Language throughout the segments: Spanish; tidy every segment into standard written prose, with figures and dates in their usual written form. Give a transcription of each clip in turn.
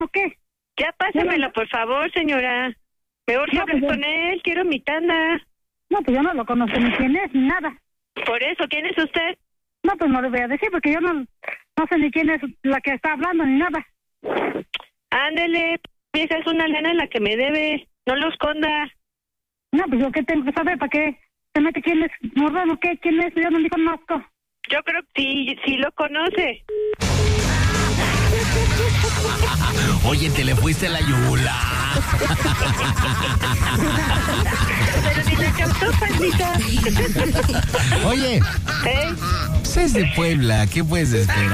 ¿O qué? Ya pásamelo, por favor, señora. Peor No, hablar pues, con él, quiero mi tanda. No, pues yo no lo conozco ni quién es, ni nada. Por eso, ¿quién es usted? No, pues no le voy a decir porque yo no sé ni quién es la que está hablando ni nada. Ándele, vieja, es una lana la que me debe. No lo esconda. No, pues yo qué tengo que saber, ¿para qué se mete quién es Morrón o qué? ¿Quién es? Yo no le conozco. Yo creo que sí lo conoce. Oye, te le fuiste a la yugular. Pero ni la captó, pandita. Oye, pues es de Puebla, ¿qué puedes esperar?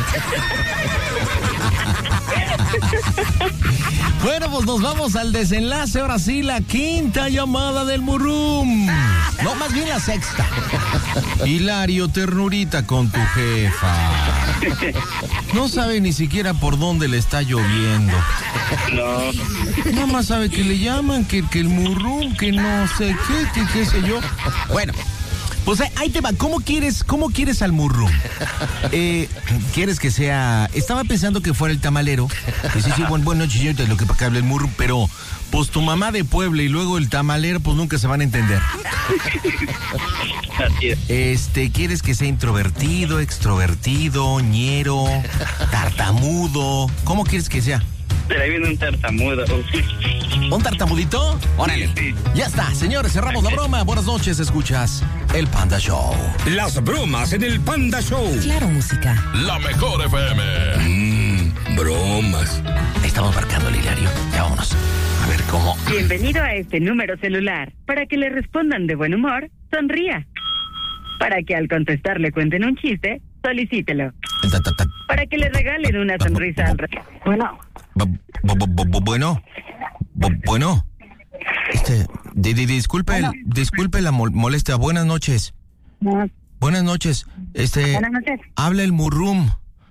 Bueno, pues nos vamos al desenlace. Ahora sí, la quinta llamada del Murrum. No, más bien la sexta. Hilario, ternurita con tu jefa. No sabe ni siquiera por dónde le está lloviendo. No. Nada más sabe que le llaman, que el Murrum, que no sé qué sé yo. Bueno, pues ahí te va. ¿Cómo quieres al Murrum? ¿Quieres que sea...? Estaba pensando que fuera el tamalero. Que sí, bueno, señorita, lo que hable el Murrum, pero pues tu mamá de Puebla y luego el tamalero, pues nunca se van a entender. Así es. ¿Quieres que sea introvertido, extrovertido, ñero, tartamudo? ¿Cómo quieres que sea? Se le viene un tartamudo. ¿Un tartamudito? Órale. Sí. Ya está, señores, cerramos la broma. Buenas noches, escuchas El Panda Show. Las bromas en el Panda Show. Claro, música. La mejor FM. Bromas. Estamos marcando el Hilario. Ya vámonos. A ver cómo. Bienvenido a este número celular. Para que le respondan de buen humor, sonría. Para que al contestar le cuenten un chiste, solicítelo. Para que le regalen una sonrisa al Bueno. Bueno. Disculpe la molestia. Buenas noches. No. Buenas noches. Buenas noches. Habla el Murrum.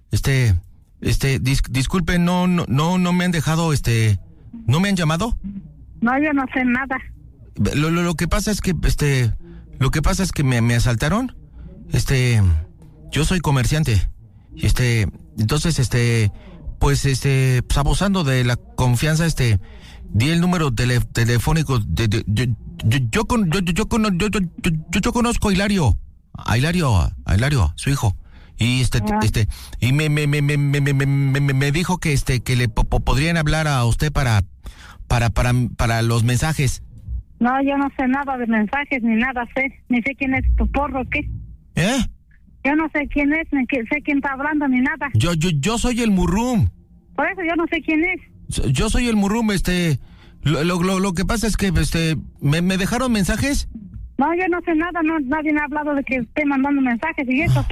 Disculpe, no me han dejado, ¿no me han llamado? No, yo no sé nada. Lo que pasa es que, me asaltaron. Yo soy comerciante. Y entonces, pues abusando de la confianza, di el número telefónico yo conozco a Hilario, su hijo. Y y me dijo que que le podrían hablar a usted para los mensajes. No, yo no sé nada de mensajes ni nada ni sé quién es tu porro, ¿qué? ¿Eh? Yo no sé quién es, ni sé quién está hablando ni nada. Yo soy el Murrum. Por eso yo no sé quién es. Yo soy el Murrum, lo que pasa es que me dejaron mensajes. No, yo no sé nada, nadie me ha hablado de que esté mandando mensajes y eso.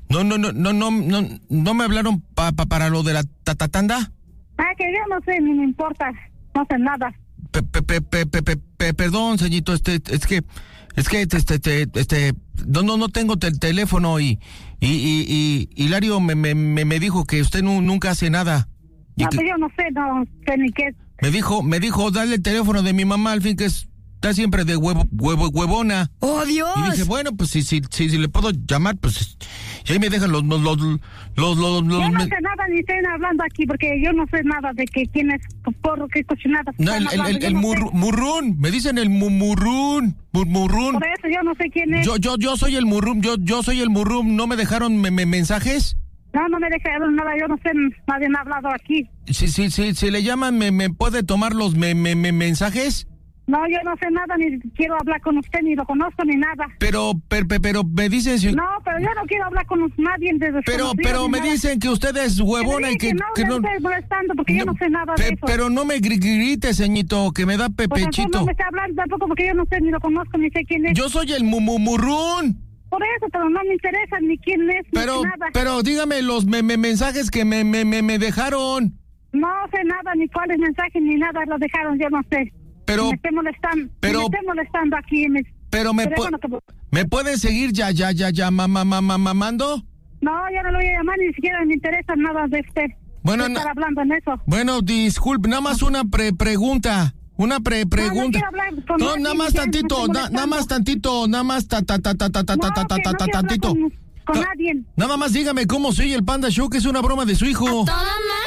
No me hablaron para lo de la tanda. Que yo no sé, ni me importa, no sé nada. Perdón, señorito, no tengo teléfono y Hilario me dijo que usted nunca hace nada. No, pues yo no sé ni qué. Me dijo, dale el teléfono de mi mamá, al fin que está siempre de huevona. ¡Oh, Dios! Y dije, bueno, pues si le puedo llamar, pues y ahí me dejan los Yo no sé nada ni estoy hablando aquí porque yo no sé nada de que quién es porro, qué cochinada. No, el Murrún, me dicen el Murrún. Por eso yo no sé quién es. Yo soy el Murrún, yo soy el Murrún. ¿No me dejaron mensajes? No me dejaron nada, yo no sé, nadie me ha hablado aquí. Si le llaman, ¿me puede tomar los mensajes? No, yo no sé nada, ni quiero hablar con usted, ni lo conozco, ni nada. Pero me dicen... No, pero yo no quiero hablar con nadie desde Pero me dicen que usted es huevona y que no estoy molestando porque yo no sé nada de eso. Pero no me grite, ceñito, que me da pepechito. No me está hablando tampoco porque yo no sé, ni lo conozco, ni sé quién es. Yo soy el Murrún. Por eso, pero no me interesa ni quién es, ni nada. Pero dígame los mensajes que me dejaron. No sé nada, ni cuáles mensajes, ni nada los dejaron, yo no sé. Pero... Me estoy molestando aquí. Pero ¿me puede seguir mamando? No, yo no lo voy a llamar, ni siquiera me interesa nada de usted. Bueno, estar hablando en eso. Bueno, disculpe, nada más una pregunta. Una pregunta. No, nada más tantito, nada más tantito. Con nadie. Nada más dígame cómo soy el Panda Show, que es una broma de su hijo.